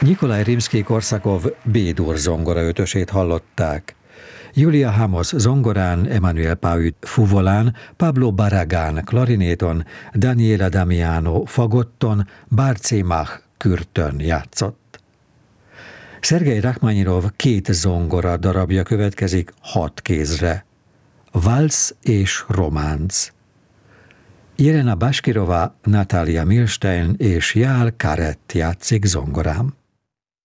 Nyikolaj Rimszkij-Korsakov B-dur zongora ötösét hallották. Julia Hamos zongorán, Emmanuel Paut fuvolán, Pablo Barragán klarinéton, Daniela Damiano fagotton, Barcé Mach kürtön játszott. Szergej Rachmaninov 2 zongora darabja következik 6 kézre. Valsz és románc. Jelena Bashkirova, Natalia Milstein és Jál Karett játszik zongorán.